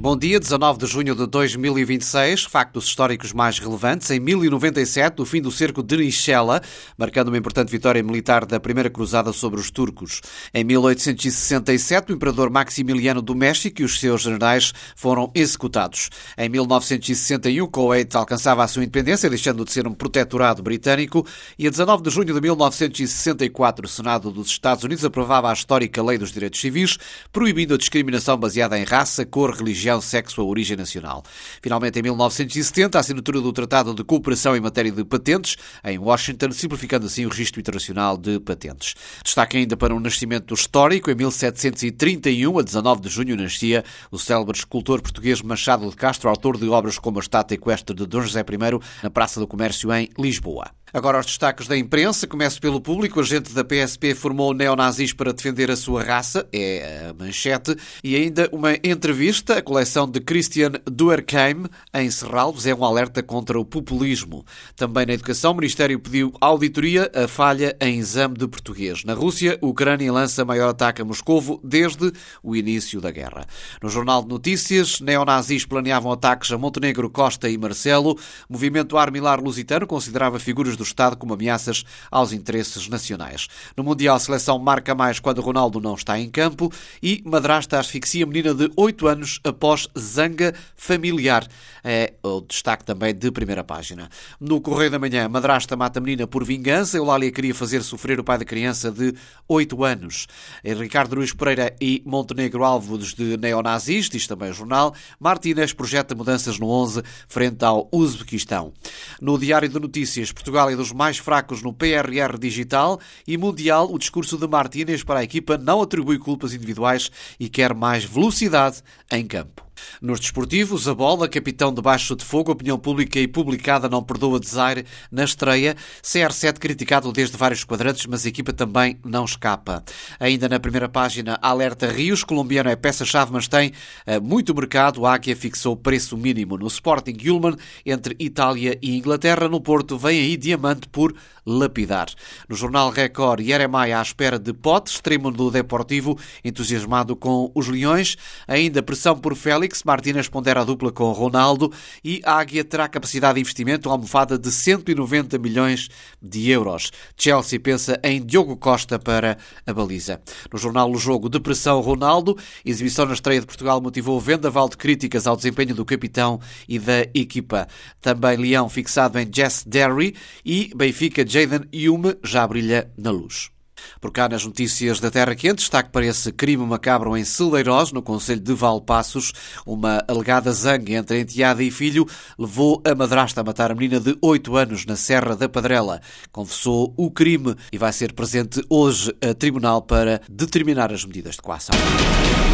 Bom dia, 19 de junho de 2026, factos históricos mais relevantes. Em 1097, o fim do cerco de Nichela, marcando uma importante vitória militar da Primeira Cruzada sobre os turcos. Em 1867, o imperador Maximiliano do México e os seus generais foram executados. Em 1961, Kuwait alcançava a sua independência, deixando de ser um protetorado britânico. E a 19 de junho de 1964, o Senado dos Estados Unidos aprovava a histórica Lei dos Direitos Civis, proibindo a discriminação baseada em raça, cor, religião, sexo ou origem nacional. Finalmente, em 1970, a assinatura do Tratado de Cooperação em Matéria de Patentes, em Washington, simplificando assim o Registro Internacional de Patentes. Destaque ainda para um nascimento histórico. Em 1731, a 19 de junho, nascia o célebre escultor português Machado de Castro, autor de obras como a estátua equestre de Dom José I, na Praça do Comércio, em Lisboa. Agora os destaques da imprensa. Começo pelo público. O agente da PSP formou neonazis para defender a sua raça. É a manchete. E ainda uma entrevista. A coleção de Christian Duerkheim em Serralves é um alerta contra o populismo. Também na educação, o Ministério pediu auditoria a falha em exame de português. Na Rússia, a Ucrânia lança maior ataque a Moscovo desde o início da guerra. No Jornal de Notícias, neonazis planeavam ataques a Montenegro, Costa e Marcelo. O movimento Armilar Lusitano considerava figuras do Estado como ameaças aos interesses nacionais. No Mundial, a seleção marca mais quando Ronaldo não está em campo e madrasta asfixia menina de 8 anos após zanga familiar. É o destaque também de primeira página. No Correio da Manhã, madrasta mata menina por vingança. Eulália queria fazer sofrer o pai da criança de 8 anos. Ricardo Luís Pereira e Montenegro alvos de neonazis, diz também o jornal. Martínez projeta mudanças no 11 frente ao Uzbequistão. No Diário de Notícias, Portugal é dos mais fracos no PRR digital e mundial. O discurso de Martínez para a equipa não atribui culpas individuais e quer mais velocidade em campo. Nos desportivos, a bola, capitão debaixo de fogo, opinião pública e publicada não perdoa desaire na estreia. CR7 criticado desde vários quadrantes, mas a equipa também não escapa. Ainda na primeira página, alerta Rios, colombiano é peça-chave, mas tem muito mercado. A Águia fixou preço mínimo. No Sporting Ullmann, entre Itália e Inglaterra. No Porto, vem aí Diamante por lapidar. No Jornal Record, Jeremiah à espera de Pote, extremo do Deportivo, entusiasmado com os Leões. Ainda pressão por Félix, Martínez pondera a dupla com Ronaldo e a Águia terá capacidade de investimento, uma almofada de 190 milhões de euros. Chelsea pensa em Diogo Costa para a baliza. No jornal O Jogo, depressão Ronaldo, exibição na estreia de Portugal motivou vendaval de críticas ao desempenho do capitão e da equipa. Também Leão fixado em Jess Derry e Benfica Jayden Hume já brilha na luz. Por cá, nas notícias da Terra Quente, destaque para esse crime macabro em Celeiros, no concelho de Valpassos. Uma alegada zanga entre enteada e filho levou a madrasta a matar a menina de 8 anos na Serra da Padrela. Confessou o crime e vai ser presente hoje a tribunal para determinar as medidas de coação.